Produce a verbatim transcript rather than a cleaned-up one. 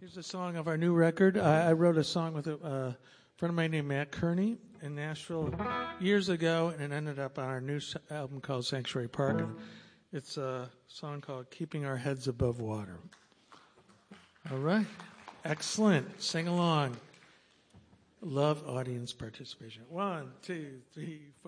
Here's a song of our new record. I, I wrote a song with a uh, friend of mine named Matt Kearney in Nashville years ago, and it ended up on our new album called Sanctuary Park. And it's a song called Keeping Our Heads Above Water. All right. Excellent. Sing along. Love audience participation. One, two, three, four.